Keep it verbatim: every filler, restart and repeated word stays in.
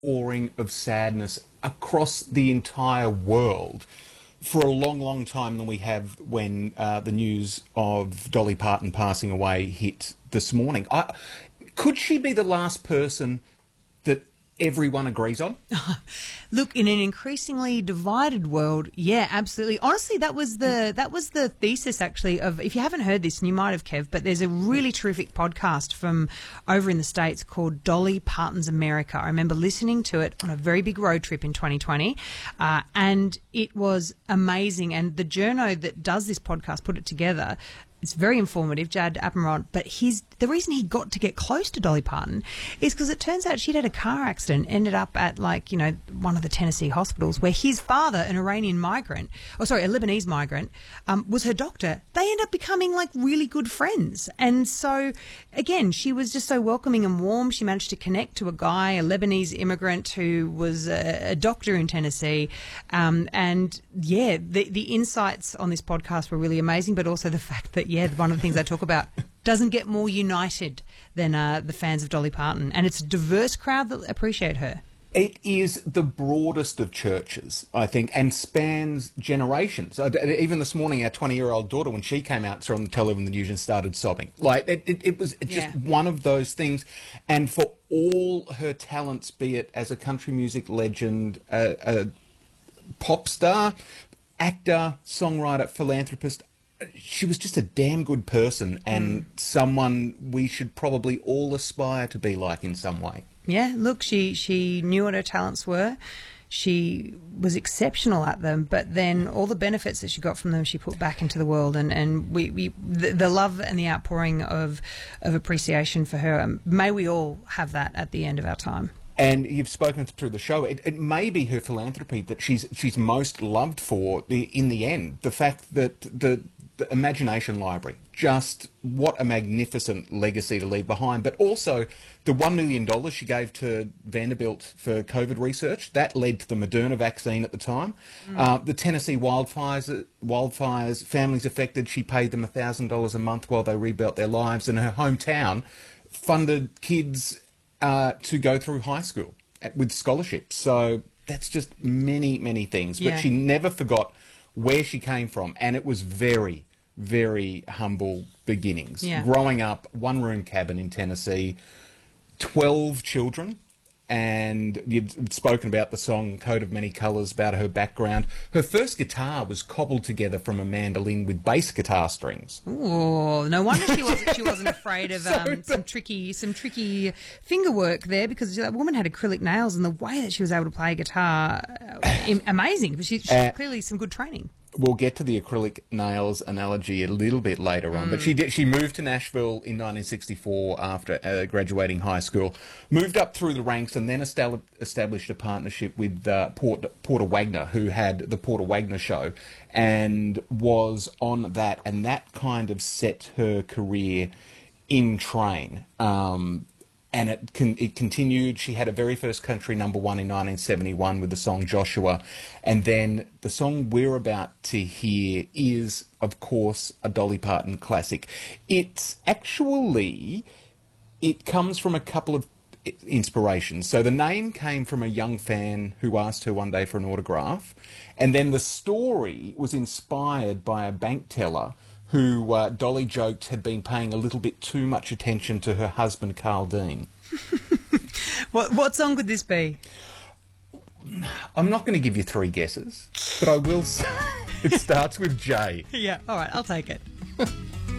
outpouring of sadness across the entire world for a long, long time than we have when uh, the news of Dolly Parton passing away hit this morning. I, could she be the last person that everyone agrees on? Look, in an increasingly divided world, yeah, absolutely. Honestly, that was the that was the thesis, actually, of, if you haven't heard this, and you might have, Kev, but there's a really terrific podcast from over in the States called Dolly Parton's America. I remember listening to it on a very big road trip in twenty twenty, uh, and it was amazing. And the journo that does this podcast put it together. It's very informative, Jad Abumrad, but his the reason he got to get close to Dolly Parton is because it turns out she'd had a car accident, ended up at, like, you know, one of the Tennessee hospitals where his father, an Iranian migrant, oh, sorry, a Lebanese migrant, um, was her doctor. They end up becoming, like, really good friends. And so, again, she was just so welcoming and warm. She managed to connect to a guy, a Lebanese immigrant who was a, a doctor in Tennessee. Um, and, yeah, the, the insights on this podcast were really amazing, but also the fact that, yeah, one of the things I talk about doesn't get more united than uh, the fans of Dolly Parton. And it's a diverse crowd that appreciate her. It is the broadest of churches, I think, and spans generations. Even this morning, our twenty-year-old daughter, when she came out, saw on the television the news and started sobbing. Like, it, it, it was just Yeah. one of those things. And for all her talents, be it as a country music legend, a, a pop star, actor, songwriter, philanthropist, she was just a damn good person and mm. someone we should probably all aspire to be like in some way. Yeah, look, she, she knew what her talents were. She was exceptional at them, but then all the benefits that she got from them she put back into the world, and, and we, we the, the love and the outpouring of, of appreciation for her, um, may we all have that at the end of our time. And you've spoken through the show. It, it may be her philanthropy that she's she's most loved for the, in the end. The fact that the, the Imagination Library, just what a magnificent legacy to leave behind. But also the one million dollars she gave to Vanderbilt for COVID research, that led to the Moderna vaccine at the time. Mm. Uh, the Tennessee wildfires, wildfires, families affected, she paid them one thousand dollars a month while they rebuilt their lives. And her hometown funded kids Uh, to go through high school at, with scholarships. So that's just many, many things. But Yeah. she never forgot where she came from, and it was very, very humble beginnings. Yeah. Growing up, one-room cabin in Tennessee, twelve children, and you'd spoken about the song Coat of Many Colours, about her background. Her first guitar was cobbled together from a mandolin with bass guitar strings. Oh, no wonder she wasn't she wasn't afraid of um, some tricky some tricky finger work there, because that woman had acrylic nails, and the way that she was able to play guitar, uh, amazing. But she, she Uh, clearly some good training. We'll get to the acrylic nails analogy a little bit later on, mm. but she did, she moved to Nashville in nineteen sixty-four after uh, graduating high school, moved up through the ranks, and then estab- established a partnership with uh, Port, Porter Wagner, who had the Porter Wagner Show, and was on that, and that kind of set her career in train. Um, And it con- it continued. She had a very first country number one in nineteen seventy-one with the song Joshua. And then the song we're about to hear is, of course, a Dolly Parton classic. It's actually, it comes from a couple of inspirations. So the name came from a young fan who asked her one day for an autograph. And then the story was inspired by a bank teller who uh, Dolly joked had been paying a little bit too much attention to her husband, Carl Dean. What what song could this be? I'm not going to give you three guesses, but I will say it starts with J. Yeah, all right, I'll take it.